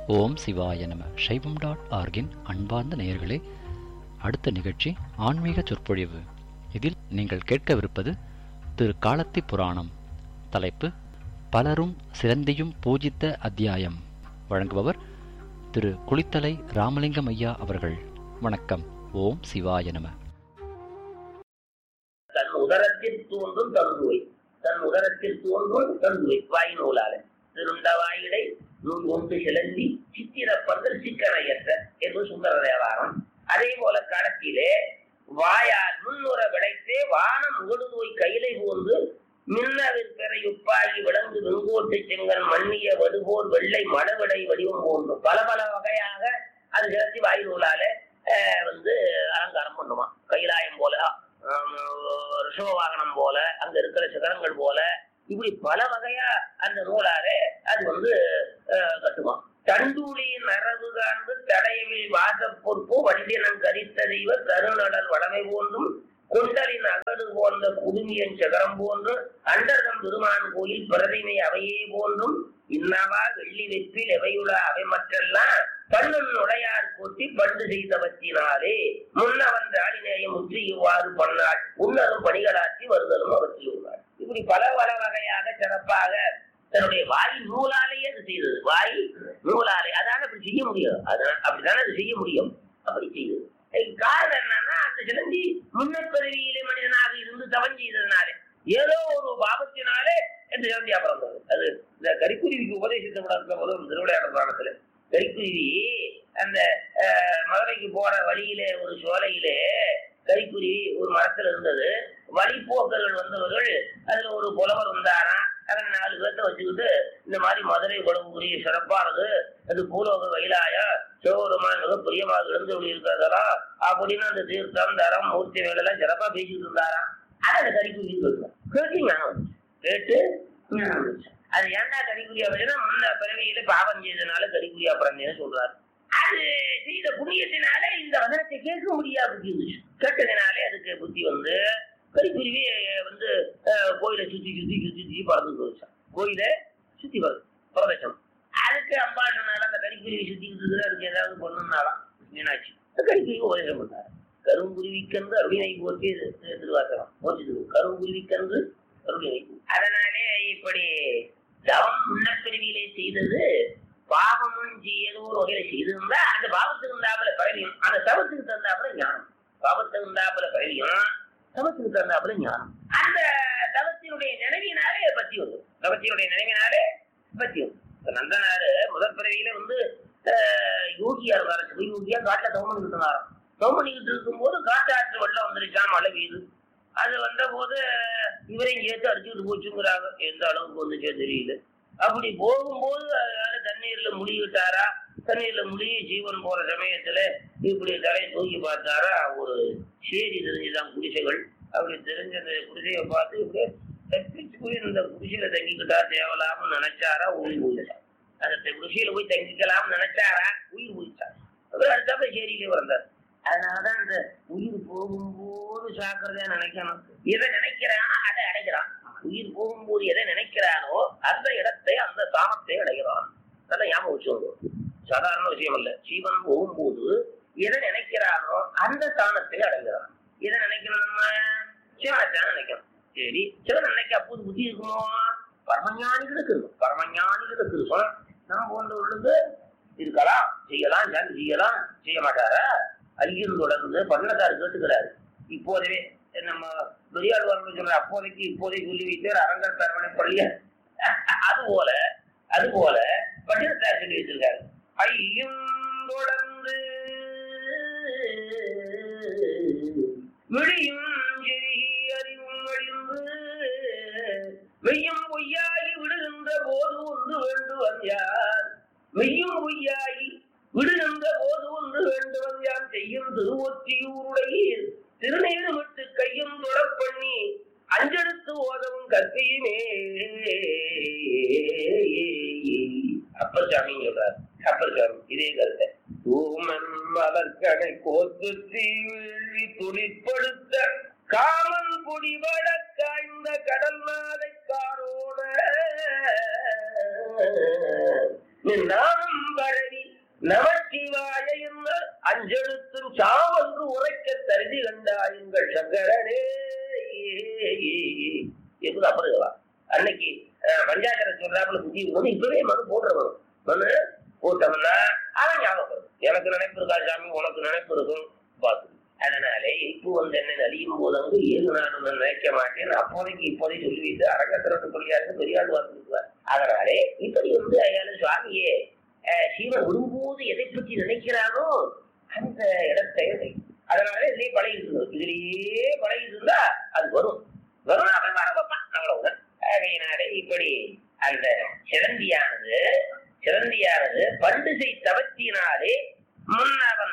ஓம் சிவாய நம. சைவம்.org-இன் அன்பார்ந்த நேயர்களே, அடுத்த நிகழ்ச்சி ஆன்மீக சொற்பொழிவு. இதில் நீங்கள் கேட்கவிருப்பது திரு காலத்தி புராணம். தலைப்பு பலரும் சிறந்தியும் பூஜித்த அத்தியாயம். வழங்குபவர் திரு குளித்தலை ராமலிங்கம் ஐயா அவர்கள். வணக்கம். ஓம் சிவாய நம. தன் உதரத்தில் தோன்றும் தந்துவை, தன் உதரத்தில் தோன்றும் தந்துவை வாய் நூலால திருண்ட வாயிடை நூல் ஒன்று சிலந்தி சித்திரப்பந்தல் சிக்கனையற்ற என்று சுந்தர தேவாரம். அதே போல காலத்திலே வாயால் முன்னுற விளைத்தே வானம் முகடுநோய் கையிலை போன்று மின்னவிற்பெறை உப்பாகி விளங்கு வெங்கோட்டு செங்கல் மண்ணிய வடுபோர் வெள்ளை மடவிடை வடிவம் போன்று பல பல வகையாக அது சிலந்தி வாய் நூலால அலங்காரம் பண்ணுமா. கைலாயம் போல, ரிஷப வாகனம் போல, அங்க இருக்கிற சிகரங்கள் போல, இப்படி பல வகையா அந்த நூலாலே அது கட்டுமா. தண்டூழி நரவு காண்டு தடையவில் வாசப்பொறுப்பு வண்டினம் கரித்த தெய்வ தருநடல் வளமை போன்றும் குண்டலின் அகடு போன்ற குடுமியன் சிகரம் போன்றும் அண்டர்தம் பெருமான் கோயில் பிரதிமை அவையே போன்றும் இன்னவா வெள்ளி வெற்றில் எவையுள்ள அவை மற்றெல்லாம் பண்ணும் நுழையார் கொட்டி பண்டு செய்தவற்றினாலே முன்ன வந்த ஆளிநேயம் முற்றி இவ்வாறு பண்ணாள் உன்னரும் பணிகளாற்றி வருதலும் அவற்றில் உள்ளாள். இப்படி பல பல வகையாக சிறப்பாக தன்னுடைய வாய் நூலாலேயே அது செய்தது. வாய் நூலாலே அதான அப்படி செய்ய முடியும். அப்படித்தானே அது செய்ய முடியும். அப்படி செய்தது காரணம் என்னன்னா, அந்த சிலந்தி முன்னப்பிறவியிலே மனிதனாக இருந்து தவம் செய்ததுனாலே, ஏதோ ஒரு பாவத்தினாலே இந்த சிலந்தி அப்புறம் அது இந்த கரிக்குருவிக்கு உபதேசித்த போது திருவிளையாடல் காலத்துல கரிக்குருவி அந்த மதுரைக்கு போற வழியிலே ஒரு சோலையிலே கரிக்குருவி ஒரு மரத்துல இருந்தது. வழிபோக்கர்கள் வந்தவர்கள் அதுல ஒரு புலவர் வந்தாராம். அதன் 4 பேர்த்த வச்சுக்கிட்டு இந்த மாதிரி மதுரை உலகுரிய சிறப்பானது, அது பூலோக வயலாயா சிவபெருமான் மிக பிரியமாக இருந்து இருக்கிறதா அப்படின்னு அந்த தீர்த்தம் தரம் மூர்த்தி வேலையெல்லாம் சிறப்பா பேசிட்டு இருந்தாராம். அதை அந்த கரிக்குருவி கேட்டு அது ஏன்டா கரிக்குரியா அப்படின்னா, முன்ன பிறவியில பாவம் செய்ததுனால கரிக்குரியா பிறந்தேன்னு சொல்றாரு. அது செய்த புண்ணியத்தினால இந்த வசனத்தை கேட்க முடியாது புத்தி இருந்துச்சு. கேட்டதுனாலே அதுக்கு புத்தி கரிக்குருவி கோயிலை சுத்தி சுத்தி சுத்தி சுத்தி பறந்து வச்சான். கோயிலை சுத்தி வருது பிரதேசம். அதுக்கு அம்பாள் சொன்னாலும் அந்த கரிக்குருவி சுத்திக்கிட்டு இருக்குது, அதுக்கு ஏதாவது பொண்ணுனாலாம் மீனாட்சி கரிக்குருவி உபதேசம் பண்ணாரு. கருங்குருவிக்கன்று அருளினை போற்றி திருவாசகம் போச்சு. கருங்குருவிக்கன்று அருளினை. அதனாலே இப்படி தவம் முன்னப்பிரிவிலே செய்தது பாவமும் ஏதோ ஒரு வகையில செய்திருந்தா அந்த பாவத்துக்கு இருந்தாப்புல பரவியும், அந்த தவத்துக்கு தந்தாப்புல ஞானம். பாவத்துக்கு இருந்தாப்புல பரவியும், தவத்துக்கு தந்தாப்புல ஞானம். அந்த தவத்தினுடைய நினைவினாலே பத்தி வரும். தவத்தினுடைய நினைவினாலே பத்தி வரும். நந்தனாரு முதல் பிறவியில யோகியா இருந்தாரு. சிவயோகியா காட்டுல தவம் பண்ணிக்கிட்டு இருந்தாராம். தவம் பண்ணிக்கிட்டு இருக்கும் போது காட்டாற்று வெள்ளம் வந்துருச்சான், மழை பெய்யுது. அது வந்த போது இவரையும் சேர்த்து அடிச்சுக்கிட்டு போச்சுங்கிறாங்க. எந்த அளவுக்கு வந்துச்சோ தெரியல. அப்படி போகும்போது அதனால தண்ணீர்ல முழுகிட்டாரா. தண்ணீர்ல முழுகி ஜீவன் போற சமயத்துல இப்படி தலையை தூக்கி பார்த்தாரா, ஒரு சேரி தெரிஞ்சுதான் குடிசைகள். அப்படி தெரிஞ்ச அந்த குடிசையை பார்த்து இப்படி தப்பிச்சு போய் இந்த குடிசையில தங்கிக்கிட்டா தேவலாம்னு நினைச்சாரா, உயிர் போயிட்டார். அந்த குடிசையில போய் தங்கிக்கலாம்னு நினைச்சாரா, உயிர் போயிட்டார். அப்புறம் அடுத்தாப்ப சேரியிலே வந்தார். அதனாலதான் அந்த உயிர் போகும்போது ஜாக்கிரதையா நினைக்கணும். எதை நினைக்கிறானோ அதை அடைகிறான். உயிர் போகும்போது எதை நினைக்கிறானோ அந்த இடத்தை, அந்த தானத்தை அடைகிறான். அதான் ஞாபகம் வச்சுக்கோங்க. சாதாரண விஷயம் அல்ல. ஜீவன் போகும்போது எதை நினைக்கிறானோ அந்த தானத்தை அடைகிறான். எதை நினைக்கணும்? நம்ம சிவனைத்தான் நினைக்கணும். சரி, சிவன் நினைக்க அப்போது புத்தி இருக்குமோ? பரமஞானிகளுக்கு இருக்கும். பரமஞானிகளுக்கு இருக்கும். நம்ம போன்றவர்களுக்கு இருக்கலாம், செய்யலாம், செய்யலாம், செய்ய மாட்டாரா? ஐயன் தொடர்ந்து பண்ணதாரு கேட்டுக்கிறாரு. இப்போதவே நம்ம பெரியாள் வரணும் சொல்ற அப்போதைக்கு இப்போதைக்கு சொல்லி வைத்தார் அரங்கர் தரவணை பள்ளிய. அதுபோல பட்டினத்தார் சொல்லி வச்சிருக்காரு. ஐயும் தொடர்ந்து விழியும் செருகி அறிவும் அழிந்து மெய்யும் பொய்யாகி விடுகின்ற போது ஒன்று வேண்டுவன் யார். மெய்யும் பொய்யாகி விடுகின்ற போது ஒன்று வேண்டுவன் யான் செய்யும் திருவொற்றியூருடைய திருநீரு விட்டு கையும் தொடப்பண்ணி அஞ்செடுத்து ஓதவும் கற்கையுமே. அப்பர் சாமி சொல்றார். அப்பர் சாமி இதே கருத்தை தூமன் மலர்கனை கோத்து தீவி துளிப்படுத்த காமன் பொடிபட காய்ந்த கடல் நாதை காரோட நானும் பரவி நமச்சிவாய என்ன அஞ்செழுத்தும் சாவென்று உரைக்க தருதி கண்டாயுங்கள் சங்கரனே எப்படி அப்புறம் அன்னைக்கு பஞ்சாயத்துல சொல்றாப்புல புத்தி போது இப்பவே மனு போடுறவன் மனு போட்டோம்னா அவன் ஞாபகம் எனக்கு நினைப்பு இருக்கா சாமி உனக்கு நினைப்பு இருக்கும் பார்த்து. அதனாலே இப்போ வந்து என்ன அழியும் போது ஏழு நாடு நினைக்க மாட்டேன் அப்போதைக்கு இப்போதைக்கு சொல்லிவிட்டு அரங்கத்திரட்டு சொல்லியாரு பெரியாள் வார்த்தை. அதனாலே இப்படி வந்து அயால சுவாமியே சீவன் விடும்போது எதை பற்றி நினைக்கிறானோ அந்த இடத்தை. அதனால இதுலயே பழகிட்டு இருந்தா அது வரும் அவன் வர வைப்பான் அவ்வளவுதான். ஆகையினாலே இப்படி அந்த சிறந்தியானது பண்டிசை தவத்தினாலே முன்னவன்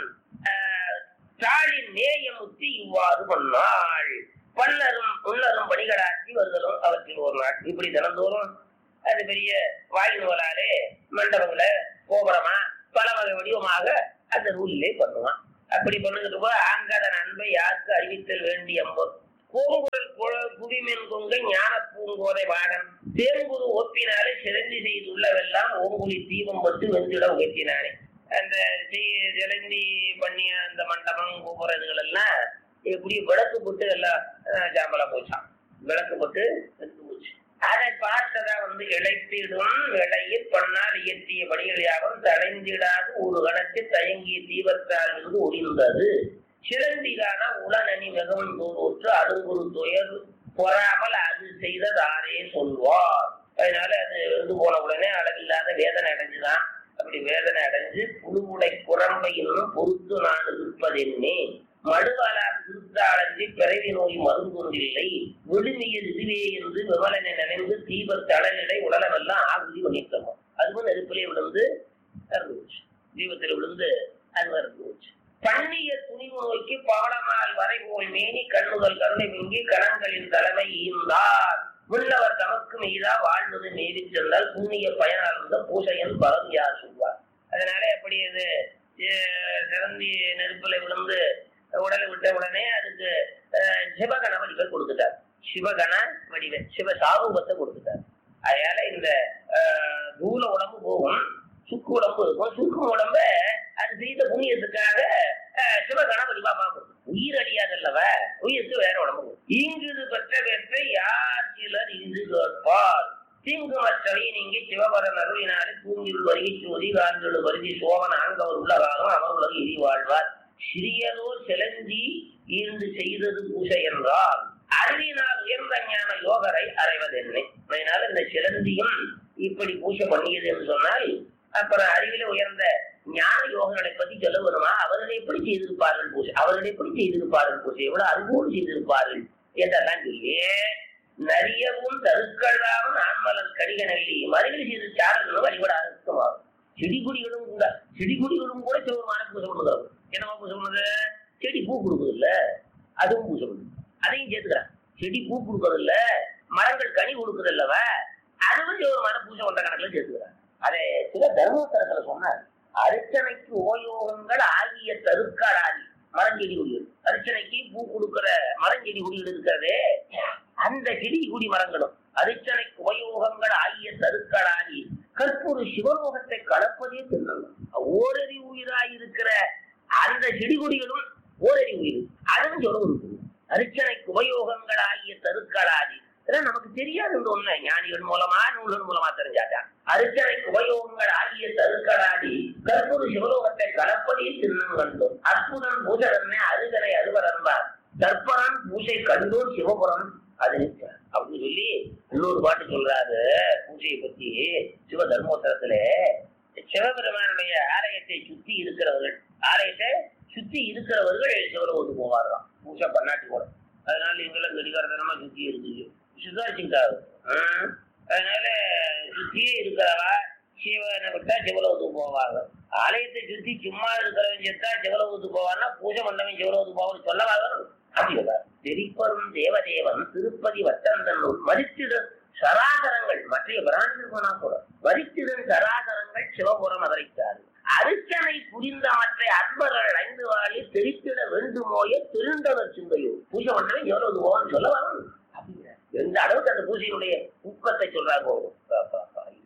தாளின் நேயமுத்தி இவ்வாறு பண்ணாள். பன்னரும் முன்னரும் பணிகளாக்கி வருதலும் அவற்றில் ஒரு நாள் இப்படி தினந்தோறும் அது பெரிய வாயுநூலாலே மண்டபங்களை கோபுரமா பல வகை வடிவமாக அந்த நூலிலே பண்ணுவான். அப்படி பண்ணுகிட்டு போது ஆங்கதன் அன்பை யாருக்கு அறிவித்தல் வேண்டிய பூங்குழல் புவிமென் கொங்கை ஞான பூங்கோதை வாகன் தேங்குரு ஒப்பினாலே சிறந்தி செய்துள்ளவெல்லாம் ஓங்குழி தீபம் பட்டு வெந்திட உயர்த்தினானே. அந்த சிலந்தி பண்ணிய அந்த மண்டபம் கோபுரங்கள் எல்லாம் எப்படி விளக்கு போட்டு எல்லாம் ஜாம்பலா போச்சான். விளக்கு போட்டு போச்சு. அதை பார்த்ததா வந்து இழைத்திடும் இழையில் பண்ணால் இயற்றிய பணிகள் யாவும் தடைந்திடாது ஒரு கணத்தில் தயங்கிய தீபத்தால் இருந்து ஒளிர்ந்தது. சிறந்திகான உளநனி மிகவும் தோற்று அடுங்குறு துயர் பொறாமல் அது செய்ததாரே சொல்வார். அதனால அது இருந்து போன உடனே அளவில்லாத வேதனை அடைஞ்சுதான். அப்படி வேதனை அடைஞ்சு புழுவுடை குரம்பை இன்னும் பொறுத்து நான் இருப்பதென்னே மடுவாளால் திருத்தாளஞ்சி பிறவி நோய் மருந்தொன்றில்லை விழுமியது இதுவே என்று விமலனை நினைந்து தீபத்தளநிலை உடலமெல்லாம் ஆகுதி பண்ணிட்டோம். அதுவும் நெருப்பிலே விழுந்து இறந்துச்சு. தீபத்தில் விழுந்து அது இறந்துச்சு. பண்ணிய துணிவு நோய்க்கு பாடமால் வரை போல் மேனி கண்ணுகள் கருணை மிங்கி கணங்களின் தலைமை ஈந்தார் முன்னவர் தமக்கு மீதா வாழ்வது மேவி சென்றால் புண்ணிய பயனாளர்ந்த பூசையன் பரம் யார் சொல்வார். அதனாலே அப்படி அது சிறந்தி நெருப்பில விழுந்து உடலை விட்ட உடனே அதுக்கு சிவகண வடிவை கொடுத்துட்டார். சிவகண வடிவை சிவ சாரூபத்தை கொடுத்துட்டார். அதனால இந்த தூல உடம்பு போகும், சுக்கு உடம்பு இருக்கும். சுக்கு உடம்ப அது செய்த புண்ணியத்துக்காக சிவகண வடிவா பார்க்கும். உயிர் அடியாதல்லவ, உயிருக்கு வேற உடம்பு. இங்குது பெற்ற பெற்ற யார் சிலர் இன்று கேட்பார் தீங்கு மற்றவை நீங்கி சிவபரன் அருளினாலே தூங்கியுள் வருகை சோதி காஞ்சொழு வருதி சோமன் ஆங்கவர் உள்ளதாலும் அவர் உலக இறி வாழ்வார். சிறியதோர் சிலந்தி ஈர்ந்து செய்தது பூசை என்றால் அறிவினால் உயர்ந்த ஞான யோகரை அறைவதென்னை. அதனால இந்த சிலந்தியும் இப்படி பூசை பண்ணியது என்று சொன்னால் அப்புறம் அறிவில உயர்ந்த ஞான யோகங்களை பத்தி சொல்ல வருமா? அவர்கள் எப்படி செய்திருப்பார்கள் பூசை, எவ்வளவு அறிவோடு செய்திருப்பார்கள் என்றெல்லாம் சொல்லி நிறையவும் தருக்களாவும் ஆண்மலர் கடிகனல்லி மறுகள் செய்து சாரங்களும் வழிபட அர்த்தமாகும். செடிகுடிகளும் கூட சிவபெருமான பூசை பண்ணுறாங்க. என்னமா பூசை பண்ணுது? செடி பூ கொடுக்குது இல்ல, அதுவும் பூசை பண்ணுது. அதையும் சேர்த்துக்கிறான். செடி பூ கொடுக்கறது இல்ல, மரங்கள் கனி கொடுக்குது இல்லவ, அதுவும் சிவபெருமான பூசை பண்ற கணக்குல சேர்த்துக்கிறான். அதை சில தர்மோத்தரத்துல சொன்னார். அர்ச்சனைக்கு ஓயோகங்கள் ஆகிய தருக்காடாதி மரஞ்செடி குடிகள். அர்ச்சனைக்கு பூ கொடுக்கிற மரஞ்செடி குடிகள் இருக்கிறதே, அந்த செடி குடி மரங்களும் அர்ச்சனைக்கு உபயோகங்கள் ஆகிய தருக்காடாதி கற்பூர சிவலோகத்தை கலப்பதே திருநங்கம். ஓரறி உயிராயிருக்கிற அந்த செடிகுடிகளும் ஓரறி உயிர், அதுவும் சொல்ல இருக்குது. அர்ச்சனைக்கு உபயோகங்கள் ஆகிய தருக்காடாதி இதெல்லாம் நமக்கு தெரியாது. ஒண்ணு ஞானிகள் மூலமா நூல்கள் மூலமா தெரிஞ்சாட்டான். அர்ச்சனைக்கு உபயோகங்கள் ஆகிய தருக்கடாடி கற்பூர சிவலோகத்தை கலப்பதில் சின்னம் கண்டோம். அற்புதன் பூசகரனே அருகனை அருவரன்பார் கற்பரன் பூசை கண்டோம் சிவபுரம் அது அப்படின்னு சொல்லி இன்னொரு பாட்டு சொல்றாரு பூஜையை பத்தி. சிவ தர்மோத்தரத்துல சிவபெருமானுடைய ஆலயத்தை சுத்தி இருக்கிறவர்கள் சிவலோகத்துக்கு போவாராம் பூஜை பண்ணாட்டி கூட. அதனால இவங்கெல்லாம் கடிகாரத்தனமா சுத்தி இருக்கு சுதாரிச்சுட்டாரு. அதனால சுத்தியே இருக்கிறவா சிவனை விட்டா சிவலோகத்துக்கு போவாங்க. ஆலயத்தை சுத்தி சும்மா இருக்கிறவன் செத்தா சிவலோகத்துக்கு போவான்னா பூஜை பண்ணவன் சிவலோகத்துக்கு போவான்னு சொல்லவாங்க. தெரிப்பரும் தேவதேவன் திருப்பதி வட்டந்தன்னூர் மதித்திடன் சராசரங்கள் மற்ற பிராணிகள் போனா கூட மதித்திடன் சராசரங்கள் சிவபுரம் அதரைத்தார். அர்ச்சனை புரிந்த மற்ற அன்பர்கள் 5 வாழி தெரித்திட வேண்டுமோய திருண்டவர் சிந்தையோ பூஜை பண்ணவன் எவ்வளவு போவான்னு சொல்லவாங்க. எந்த அளவுக்கு அந்த பூஜையினுடைய ஊக்கத்தை சொல்றாங்க.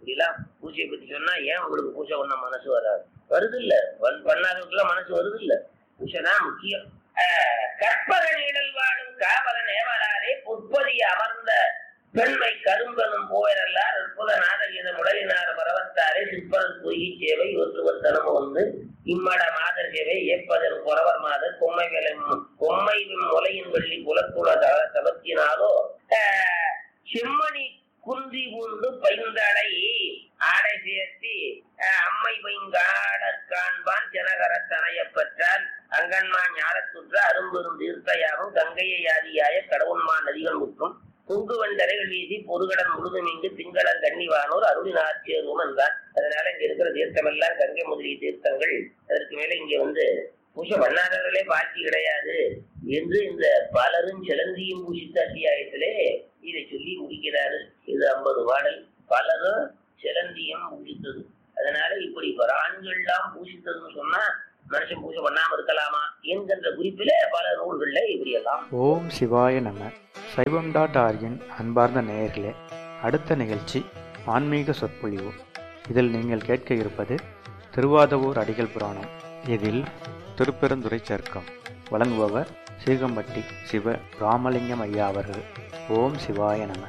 இப்படிலாம் பூஜையை பத்தி சொன்னா ஏன் உங்களுக்கு பூஜை பண்ண மனசு வராது? வருது இல்ல, பண்ணாதவங்களுக்குலாம் மனசு வருது இல்ல. பூஜை தான் முக்கியம். கற்பக நீடல் வாழும் காவலன் ஏவலாரே பொற்பதி அமர்ந்த பெண்மை கரும்பனும் போயரல்லார் அற்புத நாதகீத முடலினார் பரவத்தாரே சிற்பன் பொய்கி சேவை ஒருவர் தனமு வந்து இம்மட மாதர் சேவை ஏற்பதன் புறவர் மாதர் கொம்மை முலையின் வெள்ளி குலத்துண தவத்தினாலோ செம்மணி குந்தி பூண்டு பைந்தடை ஆடை சேர்த்தி அம்மை பைங்காடற் காண்பான் ஜனகரத்தனைய பெற்றால் அங்கன்மா ஞானத்துற்ற அரும்பெரும் தீர்த்தையாகும் கங்கையை ஆதியாய கடவுன்மா நதிகள் முற்றும் பொங்கு வண்டரைகள் வீசி பொதுகடன் முழுதும் இங்கு திங்களன் கன்னிவானோர் அருளினார் சேரும் என்றார். அதனால இங்க இருக்கிற தீர்த்தம் எல்லாம் கங்கை முதலிய தீர்த்தங்கள். அதற்கு மேல இங்க வந்து பூஜை பண்ணாதவர்களே பாக்கி கிடையாது என்று இந்த பலரும் சிலந்தியும் பூஜித்த அத்தியாயத்திலே இதை சொல்லி முடிக்கிறாரு. இது 50 பாடல். பலரும் சிலந்தியும் பூஜித்தது. அதனால இப்படி ஆண்கள்லாம் பூஜித்ததுன்னு சொன்னா மனுஷன் பூஜை பண்ணாம இருக்கலாமா என்கின்ற குறிப்பிலே பல நூல்கள்ல இப்படி எல்லாம். ஓம் சிவாய நம. சைவம்.org-இன் அன்பார்ந்த நேயர்களே, அடுத்த நிகழ்ச்சி ஆன்மீக சொற்பொழிவு. இதில் நீங்கள் கேட்க இருப்பது திருவாதவூர் அடிகள் புராணம். இதில் திருப்பெருந்துறை சர்க்கம் வழங்குபவர் சீகம்பட்டி சிவ ராமலிங்கம் ஐயா அவர்கள். ஓம் சிவாய நம.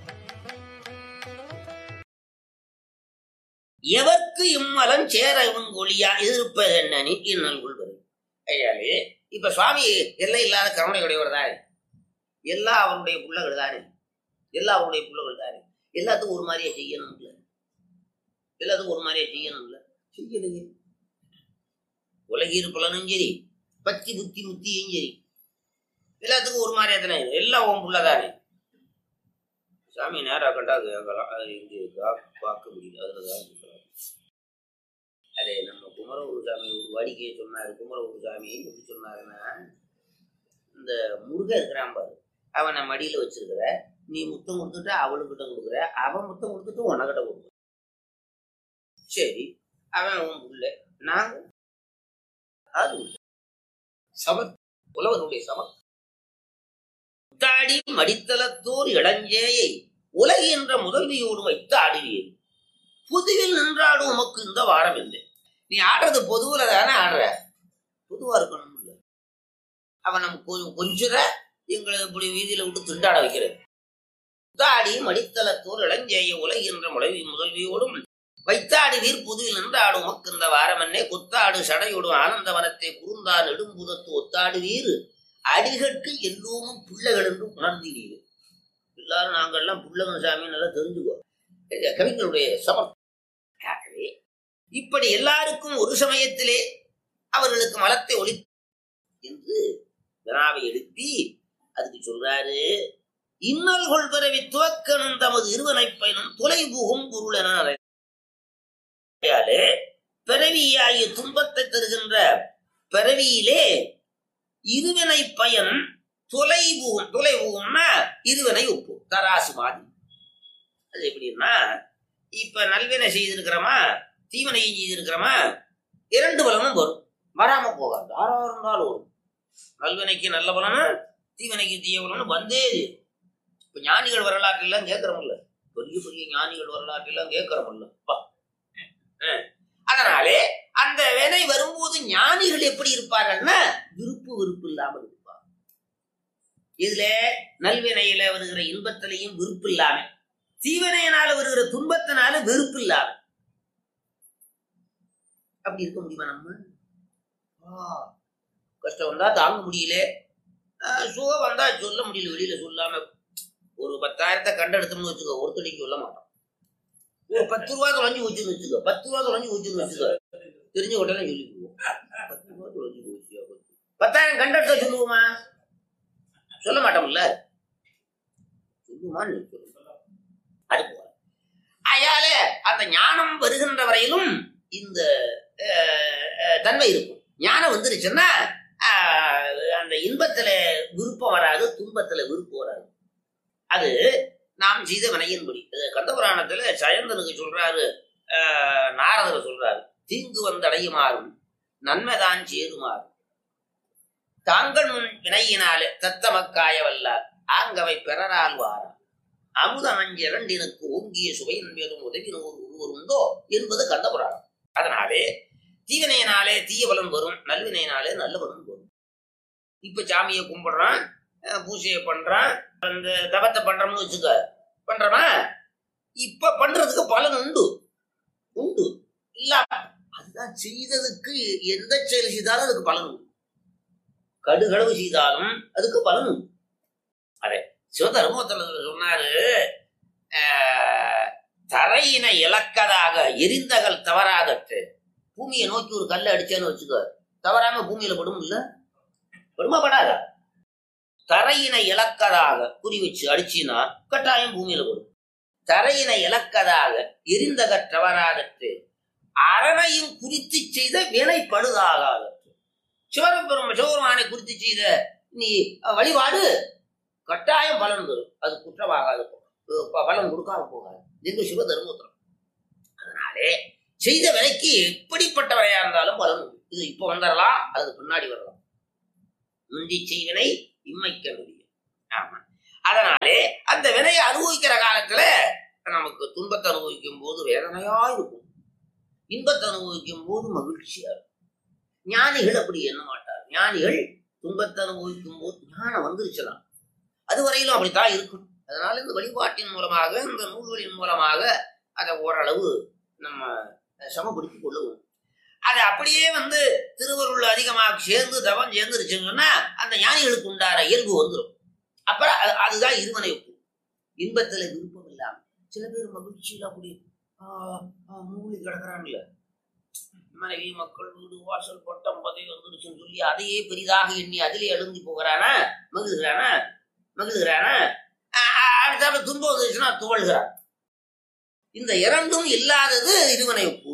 எவர்க்கு இம்மலம் சேர ஒளியா எதிர்ப்பது என்னன்னு இன்னல் கொள்வது. ஐயாலே இப்ப சுவாமி எல்லாம் இல்லாத கருணை உடையவர் தானே, எல்லாம் அவருடைய புள்ளகள் தானே, எல்லாம் அவருடைய புள்ளகள் தானே. எல்லாத்துக்கும் ஒரு மாதிரியா செய்யணும்ல, எல்லாத்துக்கும் ஒரு மாதிரியா செய்யணும்ல, செய்யலையே. உலகீர் புலனும் சரி, பத்தி புத்தி முத்தியும் சரி, எல்லாத்துக்கும் ஒரு மாதிரியா தானே, எல்லாம் உன் புள்ளதானே. சாமி நேரா கண்டா கேட்கலாம், அது இங்கே பார்க்க முடியல. அதுலதான் அதே நம்ம குமரகுரு சாமி ஒரு வாடிக்கையை சொன்னாரு. குமரகுரு சாமி எப்படி சொன்னாருன்னா, இந்த முருகன் இருக்கிறான் பாரு, அவனை மடியில வச்சிருக்கிற, நீ முத்தம் கொடுத்துட்டு அவளுக்கிட்ட கொடுக்குற, அவன் முத்தம் கொடுத்துட்டு உனக்கிட்ட கொடுக்குற. சரி, அவன் உன் புள்ள, நாங்க அது சமர், உலகனுடைய சமர். முத்தாடி மடித்தளத்தோர் இளஞ்சேயை உலகின்ற முதல்வியோடு வைத்து ஆடுவீர், புதுவில் நின்றாடும் உமக்கு இந்த வாரம் இல்லை. நீ ஆடுறது பொதுவுல தானே ஆடுற, பொதுவா இருக்கணும் இல்ல. அவன் நம்ம கொஞ்சுற எங்களை இப்படி வீதியில விட்டு திண்டாட வைக்கிறது. முத்தாடி மடித்தளத்தோர் இளஞ்சேயை உலகின்ற முதல்வியோடும் வைத்தாடுவீர், புதுவில் நின்றாடும் உமக்கு இந்த வாரம் என்னே. கொத்தாடு சடையோடும் ஆனந்தவனத்தை குறுந்தா நெடும்புதத்து ஒத்தாடுவீர், அடிகட்கு எல்லோரும் பிள்ளைகள் என்று உணர்ந்தீர்கள். எல்லாரும் நாங்கள்லாம் பிள்ளைங்க சாமி நல்லா தெரிஞ்சுக்கோ. கவிஞருடைய சமர்த்தம். இப்படி எல்லாருக்கும் ஒரு சமயத்திலே அவர்களுக்கு மலத்தை ஒளி என்று வினாவை எழுப்பி அதுக்கு சொல்றாரு. இன்னல் கொள்பரவி துவக்கணும் தமது இருவனை பயனும் தொலைபூகும் பொருள் என பிறவியாகிய துன்பத்தை தருகின்ற பிறவியிலே இருவினை பயன் தொலைபூகும்னா இருவினை ஒப்பு தராசு மாதிரி. அது எப்படின்னா, இப்ப நல்வினை செய்திருக்கிறோமா தீவனையும் செய்திருக்கிறோமா, 2 பலனும் வரும், வராம போகாது. யாரா இருந்தாலும் வரும். நல்வினைக்கு நல்ல பலனும் தீவனைக்கு தீய பலனும் வந்தே. இப்ப ஞானிகள் வரலாற்று எல்லாம் கேட்கிறோம்ல, பெரிய பெரிய ஞானிகள் வரலாற்று எல்லாம் கேட்கிறோம்ல. அதனாலே அந்த வினை வரும்போது ஞானிகள் எப்படி இருப்பார்கள்னா விருப்பு இல்லாமல் இருப்பார். இதுல நல்வினையில வருகிற இன்பத்திலையும் விருப்பு இல்லாம, தீவினையினால வருகிற துன்பத்தினால வெறுப்பு இல்லாம அப்படி இருக்க முடியுமா? நம்ம கஷ்டம் வந்தா தாங்க முடியல, சுகம் வந்தா சொல்ல முடியல, வெளியில சொல்லாம. ஒரு 10,000 கண்டெடுத்தோம்னு வச்சுக்கோ, ஒருத்தடிக்கு சொல்ல மாட்டோம். ஒரு 10 ரூபா தொலைஞ்சு வச்சுன்னு வச்சுக்கோ, 10 ரூபா தொலைஞ்சு வச்சுன்னு வச்சுக்கோ, தெரிஞ்ச உடனே சொல்லி போவோம். 10 ரூபா தொலைஞ்சு போச்சு, 10,000 கண்டெடுத்த சொல்லுவோமா? சொல்ல மாட்டோம்ல, சொல்லுமான்னு அது போல. அயால அந்த ஞானம் வருகின்ற வரையிலும் இந்த தன்மை இருக்கும். ஞானம் வந்துருச்சுன்னா அந்த இன்பத்துல விருப்பம் வராது, துன்பத்துல விருப்பம் வராது. அது நாம் செய்த வினையின்படி. கந்தபுராணத்துல சயந்தனுக்கு சொல்றாரு, நாரதர் சொல்றாரு, தீங்கு வந்தடையுமாறும் நன்மைதான் சேருமாறும் தாங்கள் முன் வினையினாலே தத்தமக்காய வல்லார் ஆங்கவை பிறரால் வாரா அமுதமஞ்ச இரண்டினுக்கு ஓங்கிய சுவையின் மேலும் உதவினோர் ஒருவர் உண்டோ என்பது கந்த புராணம். அதனாலே தீவினையினாலே தீய பலன் வரும், நல்வினையினாலே நல்ல பலன் வரும். இப்ப சாமியை கும்பிடுறான், பூஜையை பண்றான், அந்த தவத்தை பண்றோம்னு வச்சுக்க, பண்றோமா, இப்ப பண்றதுக்கு பலன் உண்டு உண்டு இல்ல. அதுதான் செய்ததுக்கு எந்த செயல் செய்தாலும் அதுக்கு பலன் உண்டு. கடுகளவு செய்தாலும் அதுக்கு பலன் உண்டு. அதே சிவதர்மத்துல சொன்னாரு, தரையினை இலக்கதாக எரிந்தகல் தவறாதற்று. பூமியை நோக்கி ஒரு கல்லை அடிச்சேன்னு வச்சுக்க, தவறாம பூமியில படும் இல்ல, படுமா படாதா? தரையினை இலக்கதாக குறி வச்சு அடிச்சினா கட்டாயம் பூமியில படும். தரையினை இலக்கதாக எரிந்தகற் தவறாதற்று அரணையும் குறித்து செய்த வினை பழுதாகாதற்று. சிவபெருமானை குறித்து செய்த நீ வழிபாடு கட்டாயம் பலன் தரும், அது குற்றமாகாது, பலன் கொடுக்காம போகாது. இது சிவ தர்மபுத்திரம். அதனாலே செய்த வினைக்கு எப்படிப்பட்ட வினையா இருந்தாலும் பலன் உண்டு. இது இப்ப வந்துடலாம், அது பின்னாடி வரலாம். முந்தி செய்வினை இம்மைக்க முடியும். ஆமா. அதனாலே அந்த வினையை அனுபவிக்கிற காலத்துல நமக்கு துன்பத்தை அனுபவிக்கும் போது வேதனையா இருக்கும், இன்பத்தை அனுபவிக்கும் போது மகிழ்ச்சியா இருக்கும். ஞானிகள் அப்படி எண்ண மாட்டார். ஞானிகள் துன்பத்தை அனுபவிக்கும் போது ஞானம் வந்துருச்சலாம், அது வரையிலும் அப்படித்தான் இருக்கும். அதனால இந்த வழிபாட்டின் மூலமாக, இந்த நூல்களின் மூலமாக அதை ஓரளவு நம்ம சமப்படுத்திக் கொள்ளுவோம். அது அப்படியே திருவருள் அதிகமாக சேர்ந்து தவம் சேர்ந்துருச்சுன்னா அந்த ஞானிகளுக்கு உண்டான இயல்பு வந்துடும். அப்புறம் அதுதான் இருவனை ஒப்பு. இன்பத்துல விருப்பம் இல்லாம சில பேர் மகிழ்ச்சியில அப்படி மூலி கிடக்குறாங்கல்ல, மனைவி மக்கள் வீடு வாசல் பட்டம் பதவி வந்துருச்சுன்னு சொல்லி அதையே பெரிதாக எண்ணி அதிலே எழுந்தி போகிறானா, மகிழ்கிறானா, அடுத்த துன்பம் வந்துருச்சுன்னா துவழ்கிறான். இந்த இரண்டும் இல்லாதது இருவனை ஒப்பு.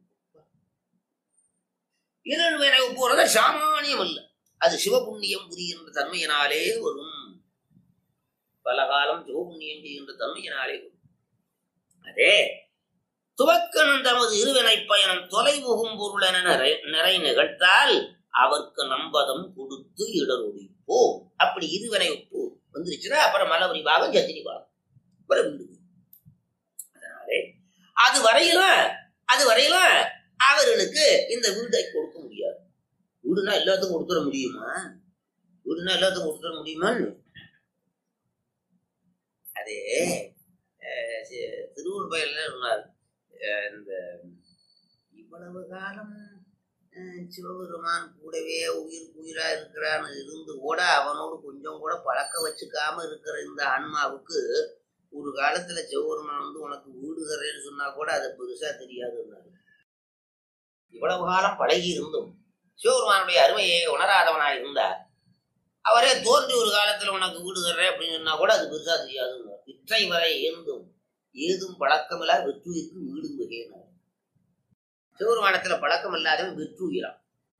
இருவனை ஒப்புறது சாமானியம் அல்ல, அது சிவபுண்ணியம் புரிகின்ற தன்மையினாலே வரும். பல காலம் சிவபுண்ணியம் செய்கின்ற தன்மையினாலே வரும். அதே துவக்கணும் தமது இருவினை பயணம் தொலைபுகும் பொருள் என நிறை நிகழ்த்தால் அவருக்கு நம்பதம் கொடுத்து இடரொழிப்போ. அப்படி இருவினை ஒப்பு வந்துருச்சுன்னா அப்புறம் மலபரி பாகம், ஜத்தினி பாகம், அப்புறம் வீடு. அதனாலே அது வரையிலும் அவர்களுக்கு இந்த வீட்டை கொடுக்க முடியாது. வீடுனா எல்லாத்துக்கும் கொடுத்துட முடியுமான்னு அதே திருவூர் பயல்ல சொன்னார். இந்த இவ்வளவு காலம் சிவபெருமான் கூடவே உயிரா இருக்கிறான்னு இருந்து கூட அவனோடு கொஞ்சம் கூட பழக்க வச்சுக்காம இருக்கிற இந்த ஆன்மாவுக்கு ஒரு காலத்துல சிவபெருமான் உனக்கு வீடு தரேன்னு சொன்னா கூட அது பெருசா தெரியாதுன்னாரு. இவ்வளவு காலம் பழகி இருந்தும் சிவபெருமானுடைய அருமையை உணராதவனாய் இருந்தா அவரே தோன்றி ஒரு காலத்துல உனக்கு வீடு தர்றேன் அப்படின்னு சொன்னா கூட அது பெருசா தெரியாதுன்னு. இற்றை வரை ஏந்தும் ஏதும் பழக்கமில்லா வெற்றுயிருக்கு வீடும் வகையினார். சிவபெருமானத்துல பழக்கம் இல்லாதவன் வெற்றுயிரான்.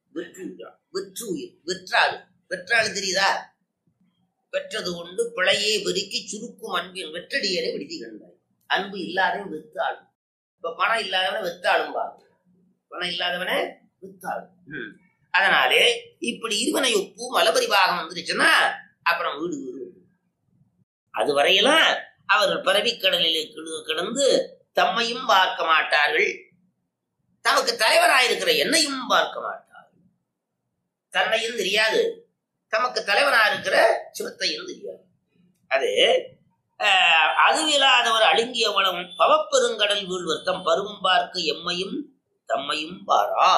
வெற்றாது தெரியுதா? பெற்றது கொண்டு பிழையே பெருக்கி சுருக்கும் அன்பின் வெற்றடியரை விடுதி கண்டாய். அன்பு இல்லாதவன் வெற்றாளும். இப்ப பணம் இல்லாதவனை வெற்றாளும்பா, பணம் இல்லாதவனை வெற்றாளும். அதனாலே இப்படி இருவனை ஒப்பு மலபரி பாகம் வந்துருச்சுன்னா அப்புறம் வீடு அது வரையெல்லாம் அவர்கள் பரவிக்கடலிலே கிடந்து தம்மையும் பார்க்க மாட்டார்கள், தமக்கு தலைவராயிருக்கிற என்னையும் பார்க்க மாட்டார்கள். தன்னையும் தெரியாது, தமக்கு தலைவனாயிருக்கிற சிவத்தையும் தெரியாது. அது அதுவில்லாதவர் அழுங்கியவளம் பவப்பெருங்கடல் வீழ்வர் தம் பருவம் பார்க்க எம்மையும் தம்மையும் பாரா.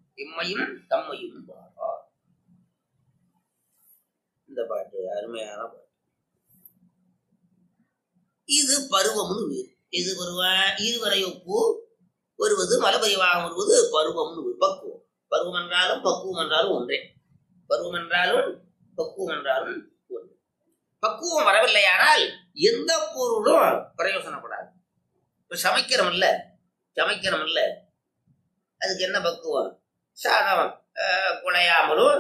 இந்த பாட்டு அருமையான பாட்டு. இது பருவம்னு வேறு. இது இருவரை ஒப்பு வருவது மலபரிவாகம் வருவது பருவம்னு பக்குவம். பருவம் என்றாலும் பக்குவம் என்றாலும் ஒன்றே. பக்குவம் வரவில்லையானால் எந்த பொருளும் பிரயோசனப்படாது. இப்ப சமைக்கிறோம் இல்ல, அதுக்கு என்ன பக்குவம்? சாதம் குழையாமலும்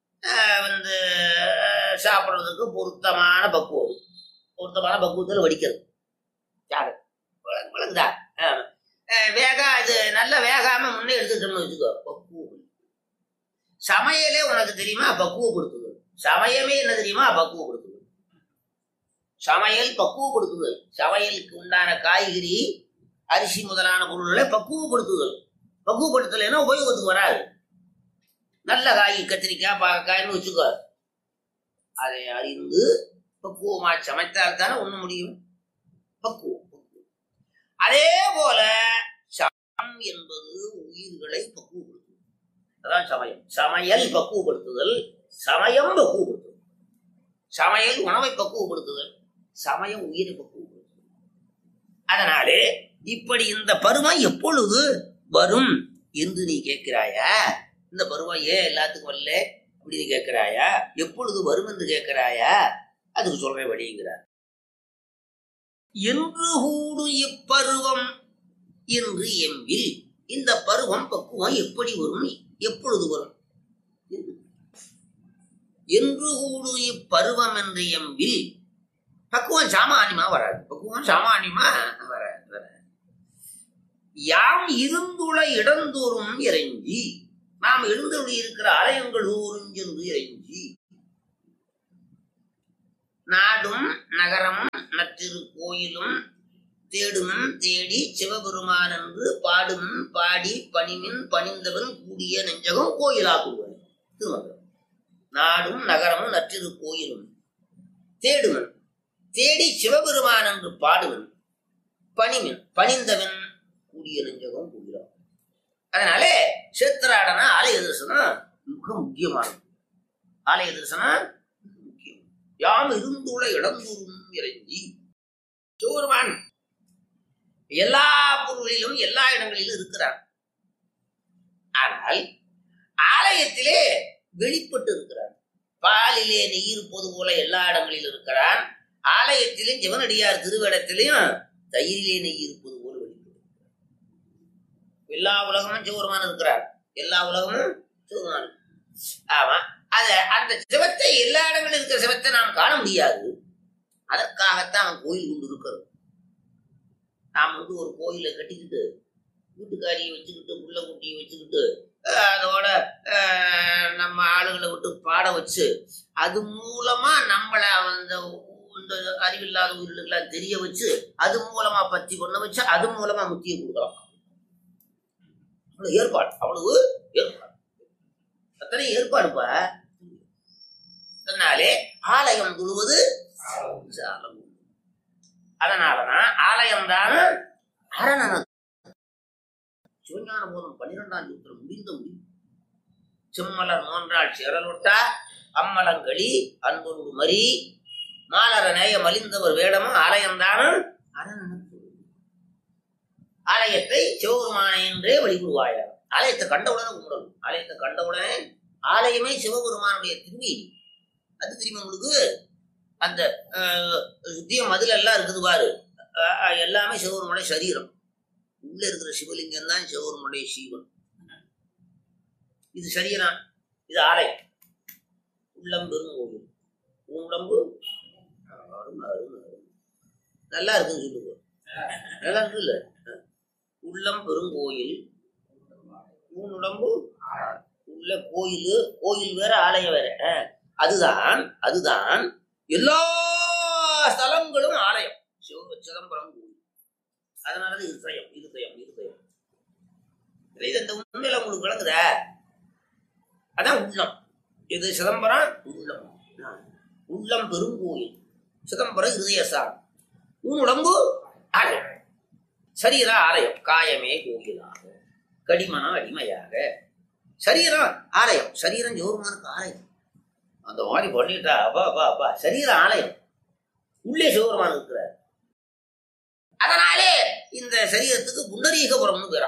சாப்பிட்றதுக்கு பொருத்தமான பக்குவத்தில் வடிக்கிறது. விளங்குதா? இது நல்லா வேகாம முன்னே எடுத்துட்டோம்னு வச்சுக்கோ, பக்குவம். சமையலே உனக்கு தெரியுமா? பக்குவப்படுத்துது. சமயமே என்ன தெரியுமா? பக்குவப்படுத்துது. சமையல் பக்குவப்படுத்துது. சமையலுக்கு உண்டான காய்கறி அரிசி முதலான பொருள்களை பக்குவப்படுத்துதல். பக்குவப்படுத்தலைன்னா உபயோகத்துக்கு வராது. நல்ல காய் கத்திரிக்காய் பாகக்காய்னு வச்சுக்கோ, அதை அறிந்து பக்குவமா சமைத்தால் தானே உண்ண முடியும். பக்குவம். அதே போல சமயம் என்பது உயிர்களை பக்குவப்படுத்துதல். அதான் சமயம். சமையல் பக்குவப்படுத்துதல், சமயம் பக்குவப்படுத்துதல். சமையல் உணவை பக்குவப்படுத்துதல், சமயம் உயிரை பக்குவப்படுத்துதல். அதனாலே இப்படி இந்த பருவம் எப்பொழுது வரும் என்று நீ கேட்கிறாயா? இந்த பருவம் ஏன் எல்லாத்துக்கும் வரல அப்படின்னு கேட்கிறாயா? எப்பொழுது வரும் என்று கேட்கிறாயா? அதுக்கு சொல்ற வழிங்கிறார். என்று கூடும் இப்பருவம் என்று எம்பில், இந்த பருவம் பக்குவம் எப்படி வரும், எப்பொழுது வரும்? என்று கூடும் இப்பருவம் என்று எம்பில், பக்குவம் சாமானியமா வராது. பக்குவம் சாமானியமா வராது. யாம் இருந்துள்ள இடந்தோறும் இறைஞ்சி, நாம் எழுந்தொழி இருக்கிற ஆலயங்கள் ஊரும் என்று இறைஞ்சி, நாடும் நகரமும் நற்றிரு கோயிலும் தேடுமன் தேடி சிவபெருமான் என்று பாடுமன் பாடி பணிமின் பணிந்தவன் கூடிய நெஞ்சகம் கோயிலாக்குவன். திருமணம். நாடும் நகரமும் நற்றிரு கோயிலும் தேடுமன் தேடி சிவபெருமான் என்று பாடுவன் பணிமின் பணிந்தவன் கூடிய நெஞ்சகம் கோயிலாகும். அதனாலே சேத்திராடனா ஆலய தரிசனம் மிக முக்கியமானது. ஆலய தரிசனம் முக்கியம். யாம் இருந்துள்ள இடந்தூரும் இறைஞ்சி, சிவபெருமான் எல்லா பொருளிலும் எல்லா இடங்களிலும் இருக்கிறார். ஆனால் ஆலயத்திலே வெளிப்பட்டு இருக்கிறார். பாலிலே நெய் இருப்பது போல எல்லா இடங்களிலும் இருக்கிறார். ஆலயத்திலும் சிவனடியார் திருவிடத்திலையும் தயிரிலே நெய் இருப்பது போல வெளிப்பட்டு. எல்லா உலகமும் சிவபெருமான் இருக்கிறார். எல்லா உலகமும் சிவபெருமான். ஆமா, அந்த சிவத்தை, எல்லா இடங்களிலும் இருக்கிற சிவத்தை நாம் காண முடியாது. அதற்காகத்தான் அவன் கோயில் கொண்டு இருக்கிறது. நாம் ஒரு கோயிலை கட்டிக்கிட்டு வீட்டுக்காரியை வச்சுக்கிட்டு புள்ள குட்டியை வச்சுக்கிட்டு அதோட நம்ம ஆளுகளை விட்டு பாட வச்சு அது மூலமா நம்மளை அந்த அறிவில்லாத உயிர்களுக்கெல்லாம் தெரிய வச்சு அது மூலமா பத்தி பண்ண வச்சு அது மூலமா முத்தியை கொடுக்கலாம். அவ்வளவு ஏற்பாடு, அவ்வளவு ஏற்பாடு, அத்தனை ஏற்பாடுப்பா. அதனாலே ஆலயம் தொழுவது அதனாலதான் ஆலயம்தான் அரணன. சிவஞான போதம் 12ஆம் சூத்திரம் முடிந்த முடிவு. செம்மலர் மோன்றாள் சேரலொட்டா அம்மலங்களி அன்பொரு மறி மாலர நேய மலிந்தவர் வேடமும் ஆலயம்தானும் அரணன. ஆலயத்தை சிவபெருமானை என்றே வழிபடுவாயா. ஆலயத்தை கண்டவுடனே கும்பிடணும். ஆலயத்தை கண்டவுடனே, ஆலயமே சிவபெருமானுடைய திரும்பி. அது தெரியுமா உங்களுக்கு? அந்த சுத்திய மதுல எல்லாம் இருக்குது பாரு, எல்லாமே சிவபெருமானுடைய சரீரம். உள்ள இருக்கிற சிவலிங்கம் தான் சிவபெருமானுடைய சீவன். இது சரீரம், இது ஆலயம். உள்ளம் பெருங்கோவில். உடம்பு நல்லா இருக்குன்னு சொல்லுவோம். நல்லா இருக்கு இல்ல? உள்ளம் பெருங்கோயில், உடம்பு உள்ள கோயில். கோயில் வேற ஆலயம் வேற. அதுதான் எல்லா ஸ்தலங்களும் ஆலயம். சிதம்பரம் கோயில். அதனாலதான் இருதயம் இருதயம் இருதயம். இந்த உண்மையில உங்களுக்கு விளங்குதா? அதான் உள்ளம். இது சிதம்பரம் உள்ளம். உள்ளம் பெருங்கோயில், சிதம்பரம் இருதயசாரம், உடம்பு ஆலயம், சரீரம் ஆலயம். காயமே கோயிலாக, கடிமனம் அடிமையாக. சரீரம் ஆலயம். சரீரம் சிவபெருமானுக்கு ஆலயம். அந்த மாதிரி பண்ணிட்டா அப்பா சரீரம் ஆலயம். உள்ளே சிவபெருமான் இருக்கிறார். அதனாலே இந்த சரீரத்துக்கு புண்டரீகபுரம்னு பேரா.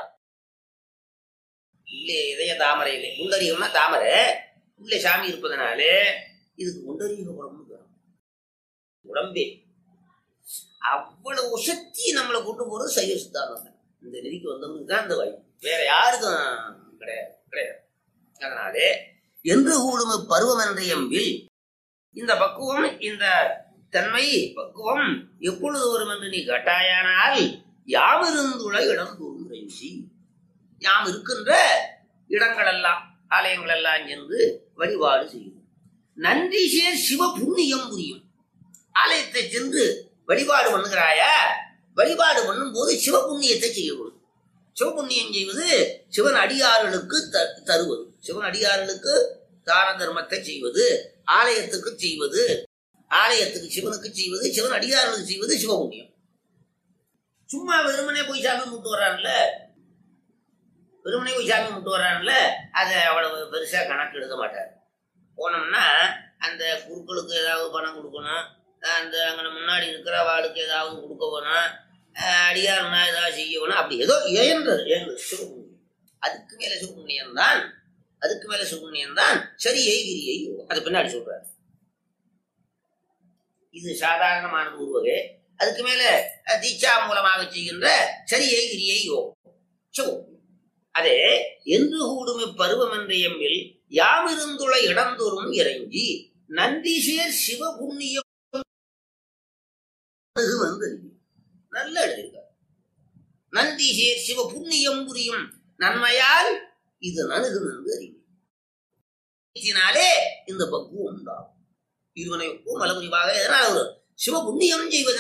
உள்ளே இதய தாமரையிலே, புண்டரீகம்னா தாமரை, உள்ளே சாமி இருப்பதனாலே இதுக்கு புண்டரீகபுரம்னு பேரா. உடம்பே அவ்வளவு சக்தி நம்மளை கொண்டு போறது சைவ சித்தாந்தம். இந்த நெறிக்கு வந்தவங்களுக்கு தான் இந்த வாய்ப்பு, வேற யாருக்கும் கிடையாது கிடையாது. அதனாலே என்று கூடும் பருவம் என்ற எம்பில், இந்த பக்குவம், இந்த தன்மை பக்குவம் எப்பொழுது வரும் என்று நீ கேட்டாயானால், யாம் இருந்துள்ள இடம் தோறும் இறைஞ்சி, யாம் இருக்கின்ற இடங்கள் எல்லாம் ஆலயங்கள் எல்லாம் சென்று வழிபாடு செய்யும். நன்றி சேர் சிவ புண்ணியம் புரியும். ஆலயத்தை சென்று வழிபாடு பண்ணுகிறாயா, வழிபாடு பண்ணும் போது சிவபுண்ணியத்தை செய்யணும். சிவபுண்ணியம் செய்வது சிவன் அடியார்களுக்கு தருவது, சிவன் அடியார்களுக்கு தான தர்மத்தை செய்வது, ஆலயத்துக்கு செய்வது, ஆலயத்துக்கு சிவனுக்கு செய்வது, சிவன் அடியார்களுக்கு செய்வது சிவபுண்ணியம். சும்மா வெறுமனே போய் சாமி முட்டு வர்றான்ல, வெறுமனே போய் சாமி முட்டு வர்றான்ல, அதை அவ்வளவு பெருசா கணக்கு எழுத மாட்டார். போனோம்னா அந்த குருக்களுக்கு ஏதாவது பணம் கொடுக்கணும், அந்த அங்கே முன்னாடி இருக்கிற வாளுக்கு ஏதாவது கொடுக்க போனோம், அடியாருனா ஏதாவது செய்யணும், அப்படி ஏதோ இயன்றது சிவபுண்ணியம். அதுக்கு மேல சிவபுண்ணியம் தான், அதுக்கு மேல சிவபுண்ணியம் தான் சரியை கிரியை. அது பின்னாடி சொல்றாரு. இது சாதாரணமானது ஒரு வகை. அதுக்கு மேல தீட்சா மூலமாக செய்கின்ற சரியை கிரியை யோகம். அதே என்று கூடுமை பருவம் என்ற எம்மில் யாமிருந்துள்ள இடந்தோறும் இறங்கி நந்திசேர் சிவபுண்ணியம் வந்து நல்ல எழுதியிருக்கார். நந்திசேர் சிவபுண்ணியம் புரியும் நன்மையால் இது நணுகு நன்கு அறிவினாலே இந்த பக்குவம் உண்டாகும். இருவனைக்கும் மலபுரிவாக எதனால் சிவபுண்ணியம் செய்வது